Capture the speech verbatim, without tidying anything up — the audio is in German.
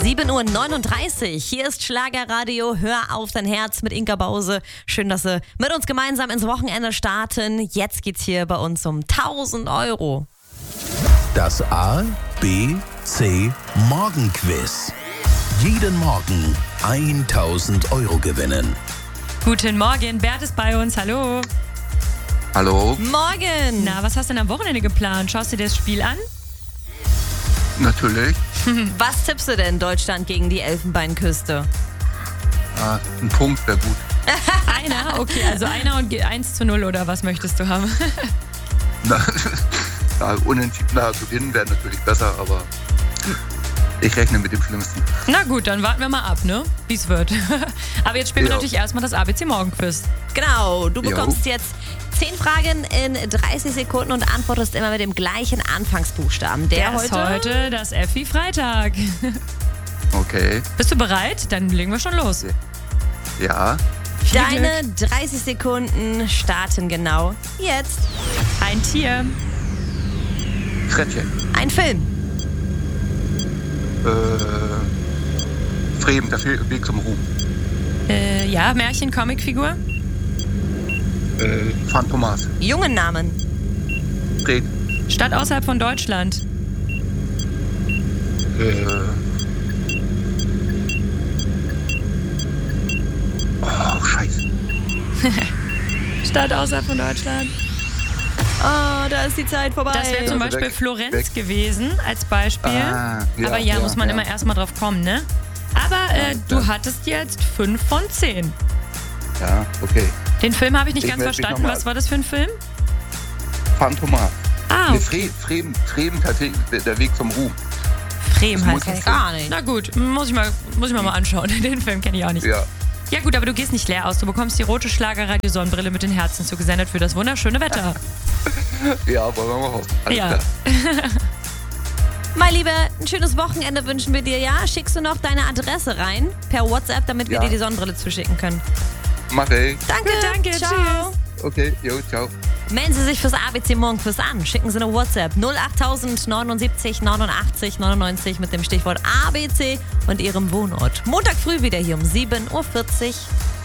sieben Uhr neununddreißig. Hier ist Schlagerradio. Hör auf dein Herz mit Inka Bause. Schön, dass Sie mit uns gemeinsam ins Wochenende starten. Jetzt geht's hier bei uns um tausend Euro. Das A, B, C Morgenquiz. Jeden Morgen tausend Euro gewinnen. Guten Morgen, Bert ist bei uns. Hallo. Hallo, Morgen. Na, was hast du denn am Wochenende geplant? Schaust du dir das Spiel an? natürlich. Was tippst du denn Deutschland gegen die Elfenbeinküste? Ah, ein Punkt wäre gut. Einer? Okay, also einer und eins zu null oder was möchtest du haben? Na, na, unentschiedener gewinnen wäre natürlich besser, aber ich rechne mit dem Schlimmsten. Na gut, dann warten wir mal ab, ne? Wie es wird. Aber jetzt spielen wir Ja. natürlich erstmal das A B C Morgenquiz. Genau, du Jo. bekommst jetzt zehn Fragen in dreißig Sekunden und antwortest immer mit dem gleichen Anfangsbuchstaben. Der, Der ist heute... heute das F wie Freitag. Okay, Bist du bereit? Dann legen wir schon los. ja, Viel Deine dreißig Sekunden starten genau jetzt. Ein Tier, Frettchen. Ein Film. Äh, Fremen, der Weg zum Ruhm. äh, ja, Märchen, Comicfigur, Äh, Phantomas. Jungen Namen. Fred. Stadt außerhalb von Deutschland, Äh, oh, scheiße. Stadt außerhalb von Deutschland. Oh, da ist die Zeit vorbei. Das wäre zum Also Beispiel weg, Florenz weg. gewesen als Beispiel. Ah, ja, Aber ja, ja, muss man ja. immer erstmal drauf kommen, ne? Aber äh, Ja, du ja. hattest jetzt fünf von zehn. Ja, okay. Den Film habe ich nicht Ich ganz melde mich verstanden. nochmal. Was war das für ein Film? Phantomas. Ah, Nee, okay. Fre Fremen, Fremen, der, der- der Weg zum Ruhm. Freem das heißt muss das. ich- Gar nicht. Na gut, muss ich, mal, muss ich mir mal anschauen. Den Film kenne ich auch nicht. Ja, Ja gut, aber du gehst nicht leer aus. Du bekommst die rote Schlagerradio-Sonnenbrille mit den Herzen zugesendet für das wunderschöne Wetter. ja, wollen wir mal hoffen. Alles Ja. klar. Mein Lieber, ein schönes Wochenende wünschen wir dir, ja? Schickst du noch deine Adresse rein per WhatsApp, damit wir Ja. dir die Sonnenbrille zuschicken können. Mach ich. Danke, Gut, danke, ciao. tschüss. Okay, jo, ciao. Melden Sie sich fürs A B C Morgenquiz an. Schicken Sie eine WhatsApp null acht neunundsiebzig neunundachtzig neunundneunzig mit dem Stichwort A B C und Ihrem Wohnort. Montag früh wieder hier um sieben Uhr vierzig.